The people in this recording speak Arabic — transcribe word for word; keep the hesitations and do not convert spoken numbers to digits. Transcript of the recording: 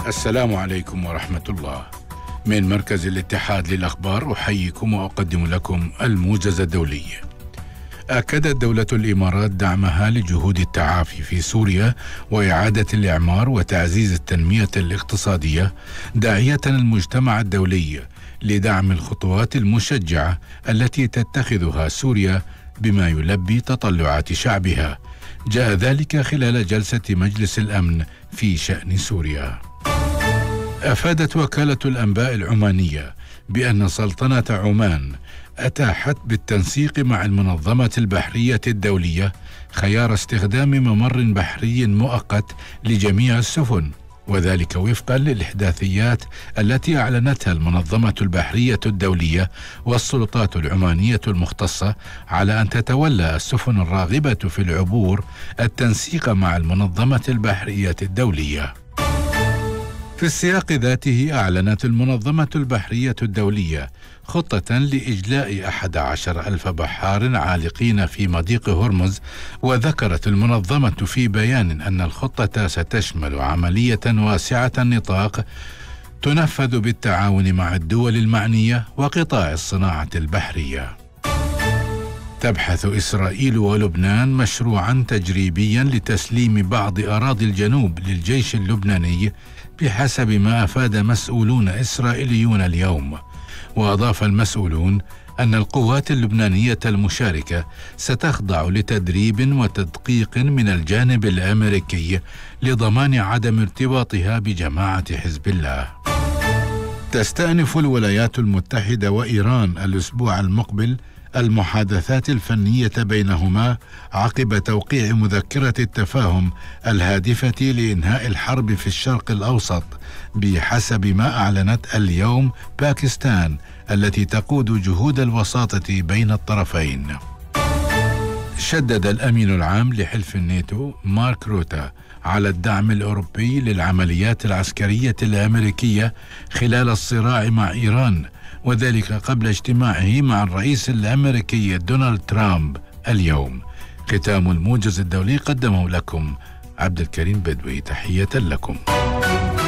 السلام عليكم ورحمة الله. من مركز الاتحاد للأخبار أحييكم وأقدم لكم الموجز الدولي. أكدت دولة الإمارات دعمها لجهود التعافي في سوريا وإعادة الإعمار وتعزيز التنمية الاقتصادية، داعية المجتمع الدولي لدعم الخطوات المشجعة التي تتخذها سوريا بما يلبي تطلعات شعبها. جاء ذلك خلال جلسة مجلس الأمن في شأن سوريا. أفادت وكالة الأنباء العمانية بأن سلطنة عمان أتاحت بالتنسيق مع المنظمة البحرية الدولية خيار استخدام ممر بحري مؤقت لجميع السفن، وذلك وفقا للإحداثيات التي أعلنتها المنظمة البحرية الدولية والسلطات العمانية المختصة، على أن تتولى السفن الراغبة في العبور التنسيق مع المنظمة البحرية الدولية. في السياق ذاته أعلنت المنظمة البحرية الدولية خطة لإجلاء أحد عشر ألف بحار عالقين في مضيق هرمز، وذكرت المنظمة في بيان أن الخطة ستشمل عملية واسعة النطاق تنفذ بالتعاون مع الدول المعنية وقطاع الصناعة البحرية. تبحث إسرائيل ولبنان مشروعا تجريبيا لتسليم بعض أراضي الجنوب للجيش اللبناني بحسب ما أفاد مسؤولون إسرائيليون اليوم. وأضاف المسؤولون أن القوات اللبنانية المشاركة ستخضع لتدريب وتدقيق من الجانب الأمريكي لضمان عدم ارتباطها بجماعة حزب الله. تستأنف الولايات المتحدة وإيران الأسبوع المقبل المحادثات الفنية بينهما عقب توقيع مذكرة التفاهم الهادفة لإنهاء الحرب في الشرق الأوسط، بحسب ما أعلنت اليوم باكستان التي تقود جهود الوساطة بين الطرفين. شدد الأمين العام لحلف الناتو مارك روتا على الدعم الأوروبي للعمليات العسكرية الأمريكية خلال الصراع مع إيران، وذلك قبل اجتماعه مع الرئيس الأمريكي دونالد ترامب اليوم. ختام الموجز الدولي قدمه لكم عبد الكريم بدوي. تحية لكم.